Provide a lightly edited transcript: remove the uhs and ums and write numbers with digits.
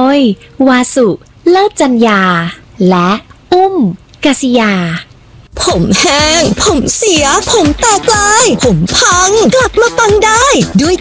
ย วาสุ เลิศจัญญา และอุ้มกษิยาผมแห้งผมเสียผมแตกลายผมพังกลับมาปังได้ด้วย